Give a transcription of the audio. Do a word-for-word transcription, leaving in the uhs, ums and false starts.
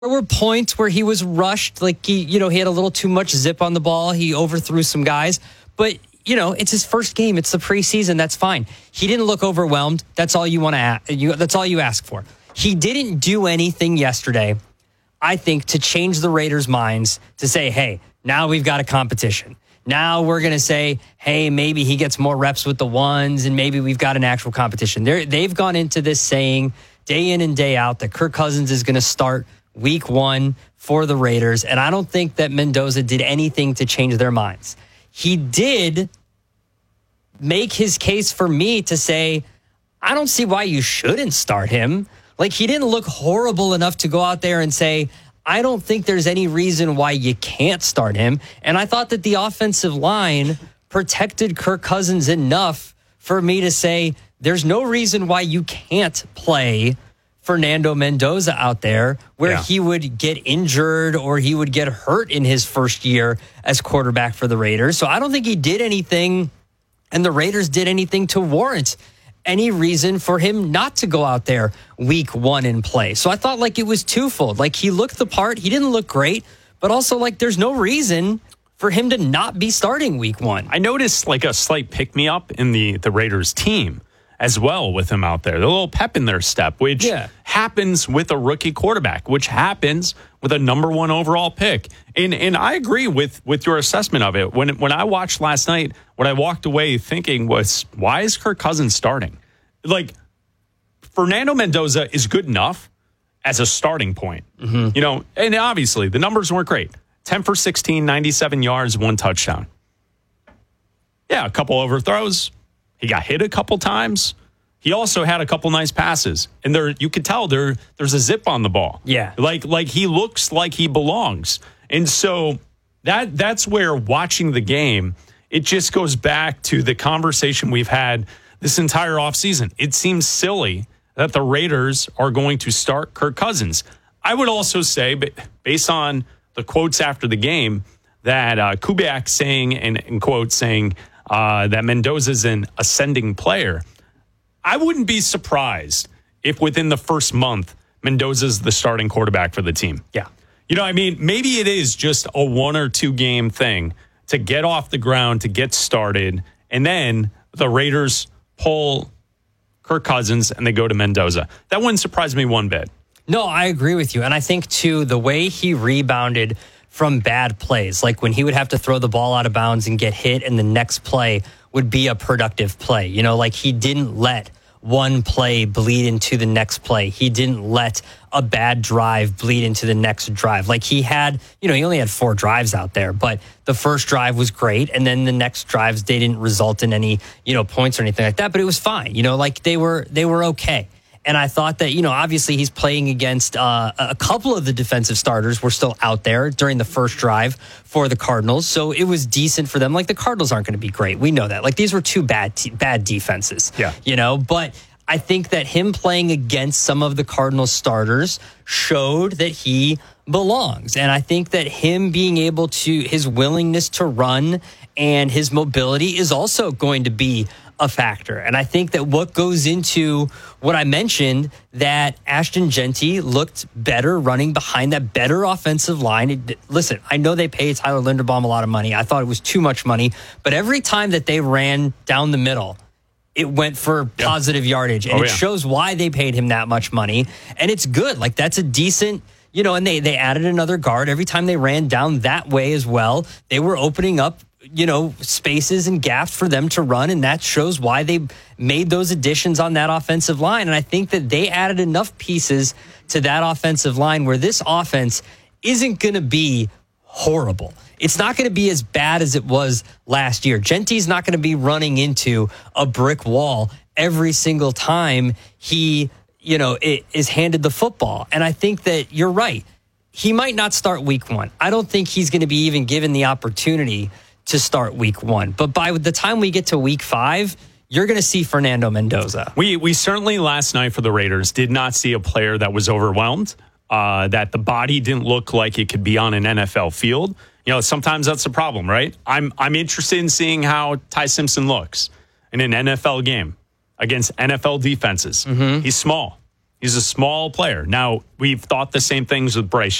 There were points where he was rushed, like he, you know, he had a little too much zip on the ball. He overthrew some guys, but you know, it's his first game. It's the preseason. That's fine. He didn't look overwhelmed. That's all you want to ask. You, that's all you ask for. He didn't do anything yesterday, I think, to change the Raiders' minds to say, hey, now we've got a competition. Now we're going to say, hey, maybe he gets more reps with the ones and maybe we've got an actual competition. They're, they've gone into this saying day in and day out that Kirk Cousins is going to start week one for the Raiders. And I don't think that Mendoza did anything to change their minds. He did make his case for me to say, I don't see why you shouldn't start him. Like, he didn't look horrible enough to go out there and say, I don't think there's any reason why you can't start him. And I thought that the offensive line protected Kirk Cousins enough for me to say, there's no reason why you can't play Fernando Mendoza out there where yeah. he would get injured or he would get hurt in his first year as quarterback for the Raiders. So I don't think he did anything and the Raiders did anything to warrant any reason for him not to go out there week one and play. So I thought like it was twofold. Like, he looked the part. He didn't look great, but also like there's no reason for him to not be starting week one. I noticed like a slight pick-me-up in the, the Raiders team as well with him out there. The little pep in their step, which yeah. happens with a rookie quarterback, which happens with a number one overall pick. And and I agree with, with your assessment of it. When when I watched last night, what I walked away thinking was, why is Kirk Cousins starting? Like, Fernando Mendoza is good enough as a starting point. Mm-hmm. You know, and obviously the numbers weren't great. ten for sixteen, ninety-seven yards, one touchdown. Yeah, a couple overthrows. He got hit a couple times. He also had a couple nice passes. And there, you could tell there there's a zip on the ball. Yeah. Like like he looks like he belongs. And so that that's where watching the game, it just goes back to the conversation we've had this entire offseason. It seems silly that the Raiders are going to start Kirk Cousins. I would also say, but based on the quotes after the game, that uh, Kubiak saying, and in quotes saying, Uh, that Mendoza's an ascending player. I wouldn't be surprised if within the first month, Mendoza's the starting quarterback for the team. Yeah. You know, I mean, maybe it is just a one or two game thing to get off the ground, to get started, and then the Raiders pull Kirk Cousins and they go to Mendoza. That wouldn't surprise me one bit. No, I agree with you. And I think, too, the way he rebounded from bad plays, like when he would have to throw the ball out of bounds and get hit and the next play would be a productive play. You know, like he didn't let one play bleed into the next play. He didn't let a bad drive bleed into the next drive. Like he had, you know, he only had four drives out there, but the first drive was great. And then the next drives, they didn't result in any, you know, points or anything like that, but it was fine. You know, like they were, they were okay. And I thought that, you know, obviously he's playing against uh, a couple of the defensive starters were still out there during the first drive for the Cardinals. So it was decent for them. Like the Cardinals aren't going to be great. We know that. Like these were two bad, te- bad defenses, yeah. you know, but I think that him playing against some of the Cardinals starters showed that he belongs. And I think that him being able to, his willingness to run and his mobility is also going to be a factor. And I think that what goes into what I mentioned, that Ashton Jeanty looked better running behind that better offensive line. It, listen, I know they paid Tyler Linderbaum a lot of money. I thought it was too much money. But every time that they ran down the middle, it went for yep. positive yardage. And oh, it yeah. shows why they paid him that much money. And it's good. Like that's a decent, you know, and they, they added another guard. Every time they ran down that way as well, they were opening up, you know, spaces and gaps for them to run. And that shows why they made those additions on that offensive line. And I think that they added enough pieces to that offensive line where this offense isn't going to be horrible. It's not going to be as bad as it was last year. Genty's not going to be running into a brick wall every single time he, you know, is handed the football. And I think that you're right. He might not start week one. I don't think he's going to be even given the opportunity to start week one. But by the time we get to week five, you're going to see Fernando Mendoza. We we certainly last night for the Raiders did not see a player that was overwhelmed, uh, that the body didn't look like it could be on an N F L field. You know, sometimes that's the problem, right? I'm I'm interested in seeing how Ty Simpson looks in an N F L game against N F L defenses. Mm-hmm. He's small. He's a small player. Now, we've thought the same things with Bryce